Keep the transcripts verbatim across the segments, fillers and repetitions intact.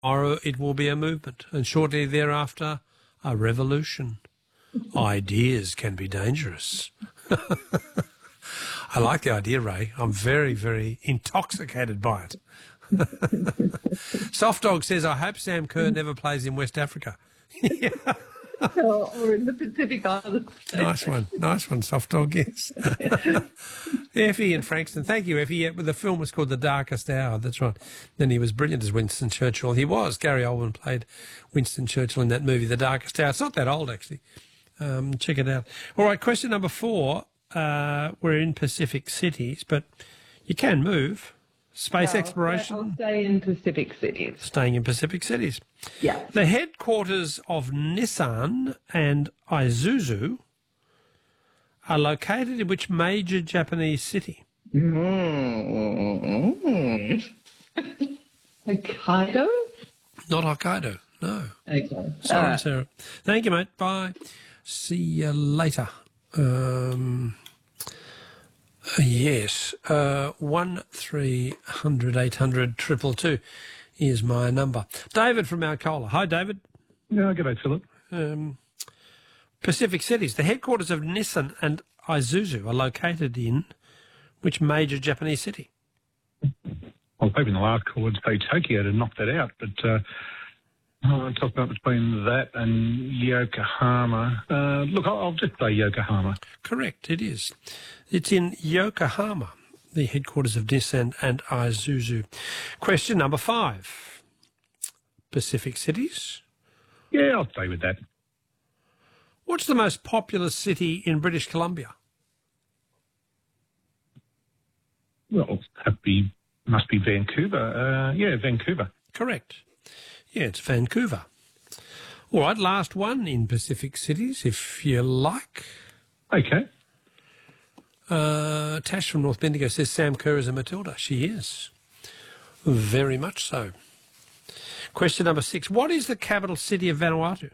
Tomorrow it will be a movement, and shortly thereafter a revolution. Ideas can be dangerous. I like the idea, Ray. I'm very, very intoxicated by it. Soft Dog says, I hope Sam Kerr never plays in West Africa. Yeah. Or in the Pacific Islands. Nice one. Nice one, Soft Dog, yes. Effie in Frankston. Thank you, Effie. Yeah, the film was called The Darkest Hour. That's right. Then he was brilliant as Winston Churchill. He was. Gary Oldman played Winston Churchill in that movie, The Darkest Hour. It's not that old, actually. Um, check it out. All right, question number four. Uh, we're in Pacific cities, but you can move. Space No, exploration. I'll stay in Pacific cities. Staying in Pacific cities. Yeah. The headquarters of Nissan and Isuzu are located in which major Japanese city? Mm. Hokkaido? Not Hokkaido, no. Okay. Sorry, All right. Sarah. Thank you, mate. Bye. See you later. Um, uh, yes, uh, one three hundred eight hundred triple two is my number. David from Mount Colah. Hi, David. Yeah, good day, Philip. Um, Pacific cities. The headquarters of Nissan and Isuzu are located in which major Japanese city? I was hoping the last call would say Tokyo to knock that out, but uh, I'll talk about between that and Yokohama. Uh, look, I'll, I'll just say Yokohama. Correct, it is. It's in Yokohama, the headquarters of Nissan and Isuzu. Question number five. Pacific cities. Yeah, I'll stay with that. What's the most populous city in British Columbia? Well, that be must be Vancouver. Uh, yeah, Vancouver. Correct. Yeah, it's Vancouver. All right, last one in Pacific cities, if you like. Okay. Uh, Tash from North Bendigo says Sam Kerr is a Matilda. She is. Very much so. Question number six. What is the capital city of Vanuatu?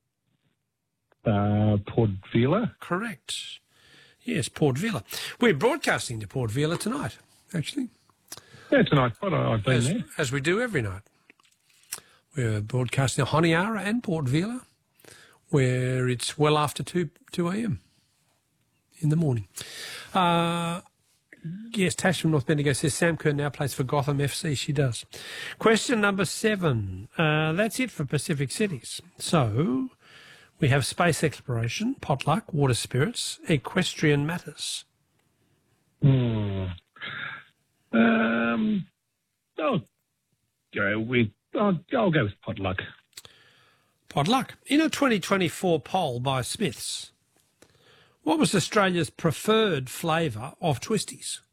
Uh, Port Vila. Correct. Yes, Port Vila. We're broadcasting to Port Vila tonight, actually. Yeah, it's a nice spot. I've been As, there. as we do every night. We're broadcasting Honiara and Port Vila, where it's well after two a m in the morning. Uh, yes, Tash from North Bendigo says Sam Kerr now plays for Gotham F C. She does. Question number seven. Uh, that's it for Pacific cities. So we have space exploration, potluck, water spirits, equestrian matters. Hmm. Um, I'll go with, I'll, I'll go with potluck. Potluck. In a twenty twenty-four poll by Smiths, what was Australia's preferred flavour of twisties?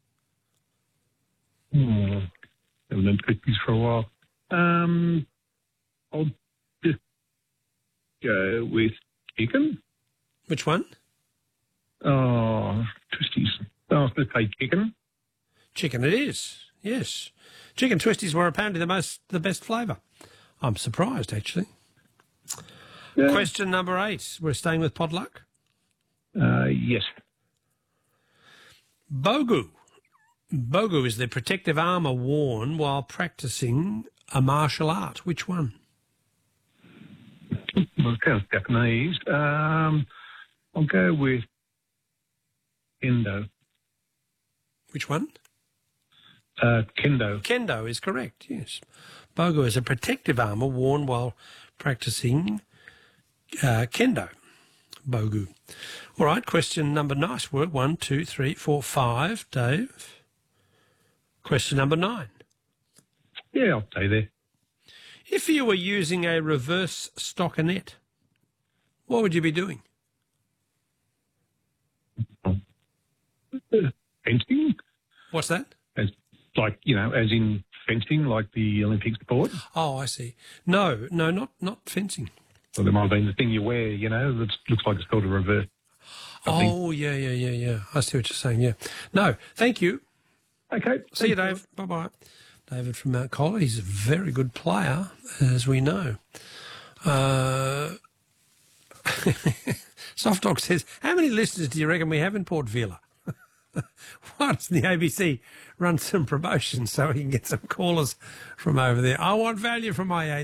Hmm. Haven't done twisties for a while. Um, I'll just go with chicken. Which one? Oh, twisties. I was going to say chicken. Chicken it is, yes. Chicken twisties were apparently the most, the best flavour. I'm surprised, actually. Yeah. Question number eight. We're staying with potluck. Uh, yes. Bogu. Bogu is the protective armour worn while practising a martial art. Which one? Well, it sounds Japanese. Um, I'll go with kendo. Which one? Uh, kendo. Kendo is correct, yes. Bogu is a protective armour worn while practising uh, kendo. Bogu. All right, question number, nice work. One, two, three, four, five. Dave. Question number nine. Yeah, I'll stay there. If you were using a reverse stockinette, what would you be doing? Fencing? What's that? As, like, you know, as in fencing, like the Olympic sport? Oh, I see. No, no, not not fencing. Well, there might have been the thing you wear, you know, that looks like it's called a reverse. something. Oh, yeah, yeah, yeah, yeah. I see what you're saying, yeah. No, thank you. Okay. See you, Dave. Bye-bye. David from Mount Colah. He's a very good player, as we know. Uh, Soft Dog says, how many listeners do you reckon we have in Port Vila? Why doesn't the A B C run some promotions so we can get some callers from over there? I want value from my